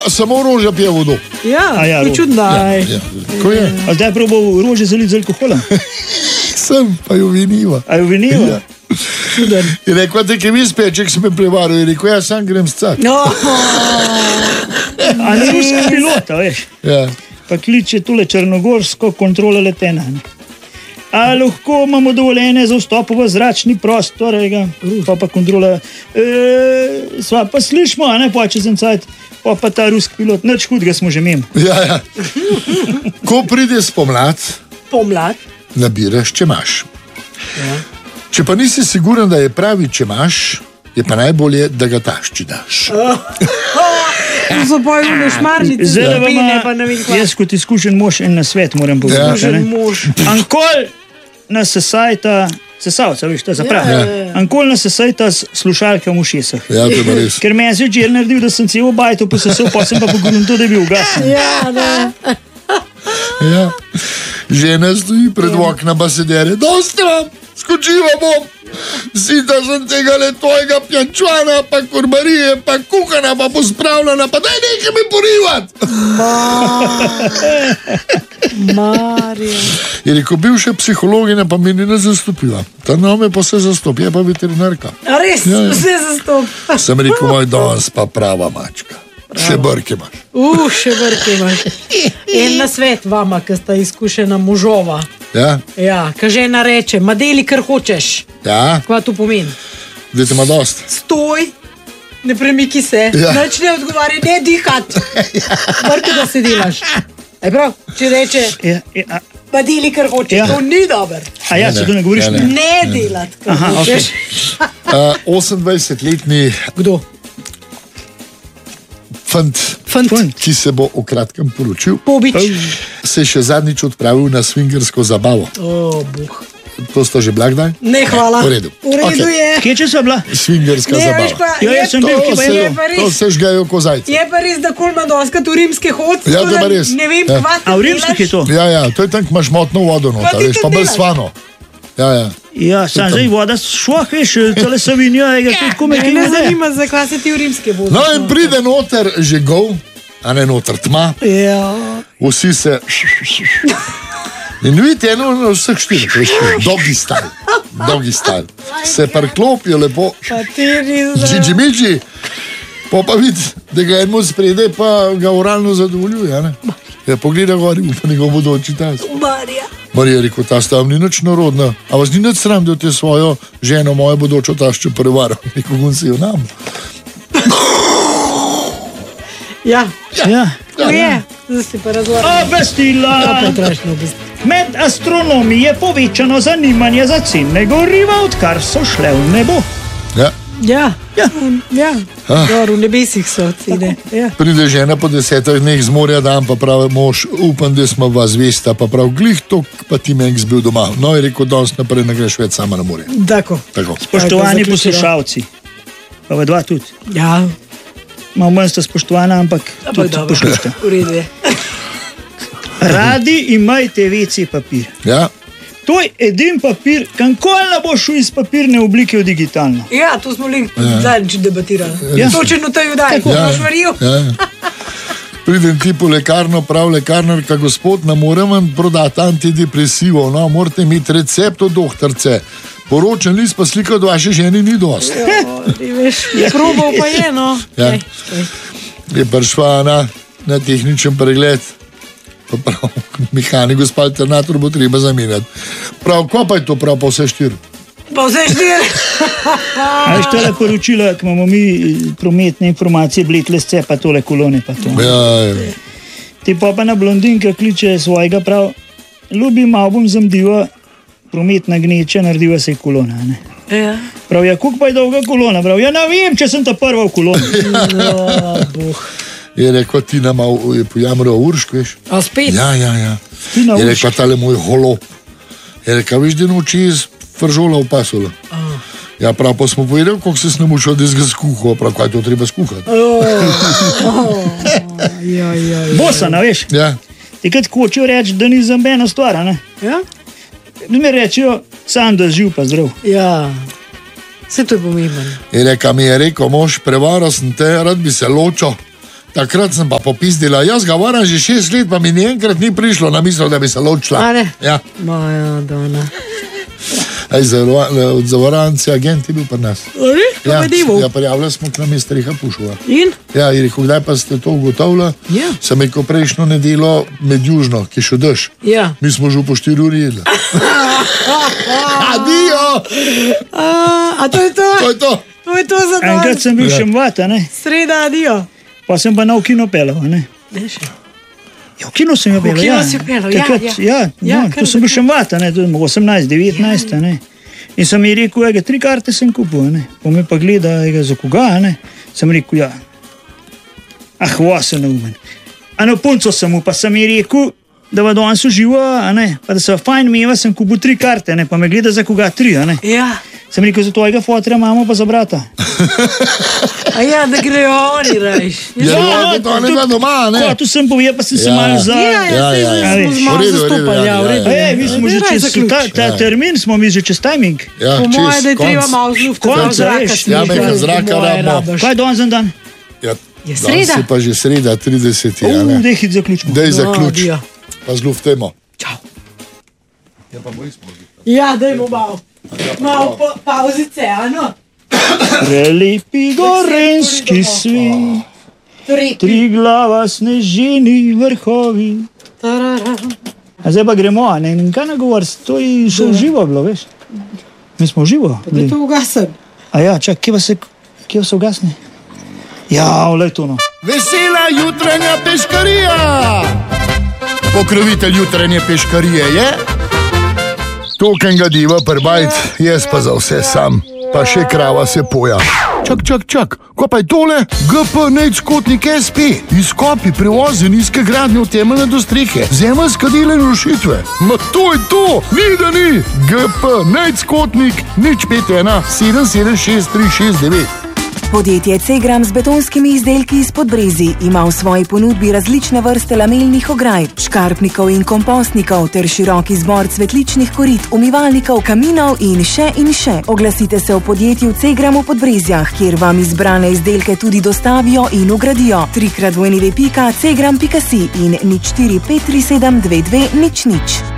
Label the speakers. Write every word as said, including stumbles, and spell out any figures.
Speaker 1: Samo roža pije vodo.
Speaker 2: Ja,
Speaker 3: ja,
Speaker 2: to čudno.
Speaker 1: Ja, ja. Ko je?
Speaker 3: A zdaj probal rože zaliti z alkoholom?
Speaker 1: Sem, pa jo viniva.
Speaker 3: A jo viniva?
Speaker 1: Ja. Je rekel, da je mi speček, sem me prevaril. Je rekel, ja, sam grem scak.
Speaker 2: No.
Speaker 3: A ni ruska pilota, veš?
Speaker 1: Ja.
Speaker 3: Pa kliče tule črnogorsko kontrolo letenja. A lahko imamo dovoljenje za vstop v zračni prostor, pa pa kontrola. E, sva pa slišmo, a ne, pa če sem cajt, pa pa ta ruski pilot, nič hudega smo že imeli.
Speaker 1: Ja, ja. Ko pride spomlad,
Speaker 2: Pomlad.
Speaker 1: nabiraš, če imaš.
Speaker 2: Ja.
Speaker 1: Če pa nisi siguren, da je pravi, če imaš, je pa najbolje, da ga tašči daš.
Speaker 2: To so pa v šmarnici,
Speaker 3: Zdaj
Speaker 2: zapine,
Speaker 3: vama,
Speaker 2: pa ne vem kva.
Speaker 3: jaz kot izkušen mož en nasvet moram
Speaker 1: Ja.
Speaker 3: povedati.
Speaker 2: Izkušen mož.
Speaker 3: Ankol nas sesajta, sesavca, veš, to zapravi.
Speaker 2: Ja, ja, ja.
Speaker 3: Ankol nas sesajta s slušalkami v šesah.
Speaker 1: Ja, to je pa res.
Speaker 3: Ker meni je včeraj naredil, da sem celo bajto posesel, pa sem pa pogledal to, da je bil ugasen.
Speaker 2: Ja, ne.
Speaker 1: Ja. Žena stoji pred okna, pa se dere, dosti vam, skočiva bom. Sita sem tega le tvojega pjančvana, pa kurbarije, pa kuhana, pa pospravljena, pa daj nekaj mi porivat.
Speaker 2: Marija.
Speaker 1: Je rekel, bivša psihologinja pa mi ni ne zastopila. Ta nome pa se zastopi, je pa veterinarka.
Speaker 2: A res,
Speaker 1: Ja, ja.
Speaker 2: vse zastop.
Speaker 1: Sem rekel, moj danes pa prava mačka. Še brke imaš.
Speaker 2: Uh, še vrke imaš. En nasvet vama, ki sta izkušena možova.
Speaker 1: Ja,
Speaker 2: Ja, ka žena reče, ma deli, kar hočeš.
Speaker 1: ja,
Speaker 2: Kva to pomeni?
Speaker 1: da te ima dost.
Speaker 2: Stoj, ne premiki se,
Speaker 1: Ja.
Speaker 2: nič ne odgovarja, ne dihat. Vrke, da se delaš. Aj prav, če reče,
Speaker 3: Ja, ja, a-
Speaker 2: ma deli, kar hočeš,
Speaker 3: Ja.
Speaker 2: to ni dober.
Speaker 3: a ja,
Speaker 1: Ne,
Speaker 3: se to ne govoriš?
Speaker 1: ne,
Speaker 3: Ne.
Speaker 2: Ne delati, kar
Speaker 3: Aha,
Speaker 2: hočeš.
Speaker 1: Uh, osemindvajsetletni
Speaker 2: Kdo?
Speaker 1: fant,
Speaker 2: Fant.
Speaker 3: Fant.
Speaker 1: ki se bo v kratkem poročil,
Speaker 2: Pobič.
Speaker 1: se je še zadnjič odpravil na swingersko zabavo.
Speaker 2: O, boh.
Speaker 1: To sta že bila kdaj?
Speaker 2: Ne, hvala.
Speaker 1: V redu.
Speaker 2: V redu
Speaker 1: Okej.
Speaker 2: je.
Speaker 3: Kje če so bila?
Speaker 1: Swingerska
Speaker 2: Ne, veš
Speaker 1: zabava.
Speaker 2: pa,
Speaker 3: Ja,
Speaker 2: je,
Speaker 3: jaz sem bil,
Speaker 1: To
Speaker 3: ki pa
Speaker 1: se,
Speaker 2: je pa res.
Speaker 1: to se žgajo kozajce.
Speaker 2: je pa res, da kol ima doskrat v rimske hodce.
Speaker 1: Ja, to je pa res.
Speaker 2: Ne vem,
Speaker 1: Ja.
Speaker 2: kva
Speaker 3: A v rimskih je to?
Speaker 1: Ja, ja, to je tam, ko imaš motno vodo
Speaker 2: Pa
Speaker 1: noter,
Speaker 2: ti
Speaker 1: veš,
Speaker 2: to
Speaker 1: pa bolj
Speaker 2: delaš?
Speaker 1: svano. Ja, ja.
Speaker 3: Ja, sam zdaj voda šoh, veš, tole Savinjo, je tudi kome
Speaker 2: Me
Speaker 3: ki
Speaker 2: ne
Speaker 3: ne zna.
Speaker 2: zanima, zakaj se ti v rimske vode.
Speaker 1: No in pride noter že gol, a ne noter tma,
Speaker 2: Ja.
Speaker 1: vsi se... In vidite, eno na vseh štirih, veš, dolgi stal, dolgi stal. Se priklopijo lepo,
Speaker 2: Pa ti res.
Speaker 1: džiđi miđi, pa pa vidi, da ga eno spredaj, pa ga oralno zadovoljuje, a ne? Ja, pogleda gori, upa njegov bodoči tas.
Speaker 2: Marija.
Speaker 1: Marija je rekel, ta stav ni nič narodna, a vas ni nič sram, da te svojo ženo, mojo bodočo taščo prevaral, rekel, gun si jo nam.
Speaker 2: Ja,
Speaker 3: Ja.
Speaker 2: to je. Zdaj si pa razvarjal.
Speaker 3: Obvestila.
Speaker 2: Pretrašno obvestila.
Speaker 3: Med astronomi je povečano zanimanje za cene goriva, odkar so šle v nebo.
Speaker 1: Ja.
Speaker 2: Ja,
Speaker 3: Ja.
Speaker 2: ja.
Speaker 1: Ah.
Speaker 2: Gor v nebesih so cene. Ja.
Speaker 1: Pride žena po desetih dneh z morja dan, pa pravi mož, upam, da smo vas zvesta, pa prav glih to, pa ti menk zbil doma. No, je rekel, danes naprej ne greš več sama na morje.
Speaker 2: Tako.
Speaker 1: Tako.
Speaker 3: Spoštovani
Speaker 2: Tako je zaključila.
Speaker 3: poslušalci, pa v dva tudi.
Speaker 2: Ja,
Speaker 3: Malo manj sta spoštovana, ampak
Speaker 2: ampak
Speaker 3: tudi
Speaker 2: dobro.
Speaker 3: poslušajte.
Speaker 2: V redu je.
Speaker 3: Radi imajte veci papir.
Speaker 1: Ja,
Speaker 3: To je edin papir, kankoli ne bo šel iz papirne oblike v digitalno.
Speaker 2: Ja, to smo li zadnjič debatirali.
Speaker 3: Ja.
Speaker 2: Točno to je udaj,
Speaker 1: ja,
Speaker 2: imaš varijo.
Speaker 1: ja. Pridem ti po lekarno, prav lekarnarka, gospod, ne morem vam prodati antidepresivov, no, morate imeti recept od doktorce. Poročen list pa slika od vaše žene ni dosti.
Speaker 2: Ti veš, probal pa je, no.
Speaker 1: Ja.
Speaker 2: Ej, ej.
Speaker 1: Je prišla na, na tehničen pregled, pa prav, mehanik, gospod alternator bo treba zamenjati. Prav, ko pa je to prav, pa vse štiri.
Speaker 2: Pa vse štiri.
Speaker 3: A veš, tole poročila, ki imamo mi prometne informacije, bletle sce, pa tole kolone, pa to.
Speaker 1: Ja, ja.
Speaker 3: Ti pa pa na blondinka kliče svojega prav, ljubi, malo bom zamdiva, prometna gneča, narediva se je kolona, ne.
Speaker 2: Ja.
Speaker 3: Prav, ja, koliko pa je dolga kolona, prav, ja, ne vem, če sem ta prva v koloni.
Speaker 2: No, boh.
Speaker 1: Je rekel, ti nam je pojamral Uršk, veš.
Speaker 2: A spet?
Speaker 1: Ja, ja, ja.
Speaker 3: Tina
Speaker 1: Je
Speaker 3: Uršk.
Speaker 1: rekel, tale moj holop. Je rekel, veš, da noči iz fržola v pasola. Ja, prav, pa smo povedali, koliko se s nam učil, da ga skuha, prav, kaj to treba skuhati.
Speaker 2: Ja, ja, ja.
Speaker 3: Bosana, veš,
Speaker 1: Ja,
Speaker 3: tikrat hočejo reči, da ni za mene stvar, a ne.
Speaker 2: Ja?
Speaker 3: Mi rečejo, sam da živ pa zdrav.
Speaker 2: Ja. Vse to je pomembno.
Speaker 1: je rekel, mi je rekel, mož, prevaral sem te, rad bi se ločil. Takrat sem pa popizdila, jaz ga varam že šest let, pa mi ni enkrat ni prišlo na misel, da bi se ločila.
Speaker 2: A ne?
Speaker 1: Ja.
Speaker 2: Moja dona.
Speaker 1: Ej, od zavarovalnice agent je bil pri nas.
Speaker 2: Ali?
Speaker 1: Ja,
Speaker 2: Povedimo.
Speaker 1: ja, prijavljali smo k nam iz Striha Pušova.
Speaker 2: In?
Speaker 1: Ja, in rekel, kdaj pa ste to ugotovili?
Speaker 2: Ja.
Speaker 1: Sem rekel, prejšnjo nedelo med južno, ki še dež.
Speaker 2: Ja.
Speaker 1: Mi smo že po štiri uri jedli. Adijo!
Speaker 2: A, a to je to?
Speaker 1: To je to.
Speaker 2: To je to za danes.
Speaker 3: Enkrat sem bil
Speaker 1: Ja.
Speaker 3: še mvat, a ne?
Speaker 2: Sreda, adijo.
Speaker 3: Pa sem pa na v kino pelal, a ne?
Speaker 2: Ne še.
Speaker 3: Ja, v kino sem jo pelal,
Speaker 2: kino
Speaker 3: ja.
Speaker 2: si pelal, ja,
Speaker 3: Takrat,
Speaker 2: ja.
Speaker 3: ja,
Speaker 2: Ja,
Speaker 3: no,
Speaker 2: kar
Speaker 3: to sem bil
Speaker 2: tako.
Speaker 3: še mvat, a ne? To je osemnajst, devetnajst, a ne? In sem ji rekel, ega, tri karte sem kupil, a ne? Pa me pa gleda, ega, za koga, a ne? Sem rekel, ja. Ah, vas je neumen. A na punco sem mu, pa sem ji rekel, da va danes uživa, a ne? Pa da se fajn meva, sem kupil tri karte, a ne? Pa me gleda za koga, tri, a ne?
Speaker 2: Ja.
Speaker 3: Sem rekel, za tvojega fotra imamo pa za brata.
Speaker 2: A ja, da grejo oni rajš.
Speaker 1: Ja, ja, to ne bila doma, ne?
Speaker 3: Ko, tu sem povedal, pa sem se
Speaker 1: Ja.
Speaker 3: malo za...
Speaker 2: Ja, ja,
Speaker 1: Ja,
Speaker 2: ja,
Speaker 1: ja,
Speaker 2: ja,
Speaker 1: ja.
Speaker 2: smo
Speaker 3: V
Speaker 2: malo
Speaker 1: redu, v redu,
Speaker 2: zastopali, ja,
Speaker 1: ja,
Speaker 2: v redu.
Speaker 1: ja.
Speaker 3: Ej, mi smo že
Speaker 2: Daj
Speaker 3: čez
Speaker 2: zaključ.
Speaker 3: ta, ta
Speaker 1: Ja.
Speaker 3: termin, smo mi že čez timing.
Speaker 1: Ja,
Speaker 2: Po moje,
Speaker 1: čist,
Speaker 2: da je treba
Speaker 1: konc.
Speaker 2: malo zlufta,
Speaker 3: Konc,
Speaker 2: malo zraka
Speaker 3: veš.
Speaker 2: snižati.
Speaker 1: Ja, nekaj zraka
Speaker 2: Po moje
Speaker 1: rabimo.
Speaker 2: rabiš.
Speaker 3: Kaj je danes za dan?
Speaker 1: Ja,
Speaker 2: Je
Speaker 1: danes
Speaker 2: sreda.
Speaker 1: je pa že sreda, trideseti, ja,
Speaker 3: Uh,
Speaker 1: ne?
Speaker 3: dej hit zaključimo.
Speaker 1: Dej
Speaker 2: No,
Speaker 1: zaključ,
Speaker 2: adijo.
Speaker 1: pa zluftemo.
Speaker 2: Čau. Ja, dajmo malo. Malo pa, pauzice, ano?
Speaker 3: Prelepi gorenski svet,
Speaker 2: Torej,
Speaker 3: tri glava snežini vrhovi.
Speaker 2: tarara.
Speaker 3: A zdaj pa gremo, a ne? In kaj ne govoriš, to je še živo bilo, veš? Mi smo živo.
Speaker 2: Da je to ugasen.
Speaker 3: A ja, čak, kje pa se, kje pa se ugasne? Ja, olej to no.
Speaker 1: Vesela jutranja peškarija! Pokrovitelj jutranje peškarije je tokenga diva prbajt, jaz pa za vse sam, pa še krava se poja. Čak, čak, čak, ko pa je tole? G P Nejckotnik S P, izkopi, prevozi, nizke gradnje v temeljne do strehe, zemeljska dela in rušitve. Ma to je to, ni da ni! G P Nejckotnik, nič pet ena, sedem sedem šest tri šest devet.
Speaker 4: Podjetje Cegram z betonskimi izdelki iz Podbrezij ima v svoji ponudbi različne vrste lamelnih ograj, škarpnikov in kompostnikov ter širok izbor cvetličnih korit, umivalnikov, kaminov in še in še. Oglasite se v podjetju Cegram v Podbrezjah, kjer vam izbrane izdelke tudi dostavijo in ugradijo. Trikrat v w w w pika cegram pika si in nič štiri pet tri sedem dve dve nič nič.